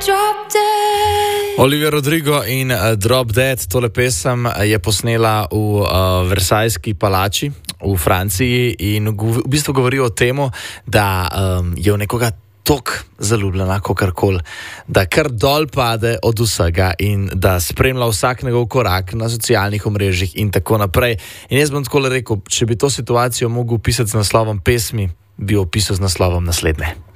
Olivia Rodrigo in Drop Dead, tole pesem je posnela v Versajski palači v Franciji in v bistvu govori o tem, da je v nekoga tok zaljubljena, kakorkoli, da kar dol pade od vsega in da spremlja vsak njegov korak na socialnih omrežjih in tako naprej. In jaz bom tako rekel, če bi to situacijo mogel opisati z naslovom pesmi, bi opisal z naslovom naslednje.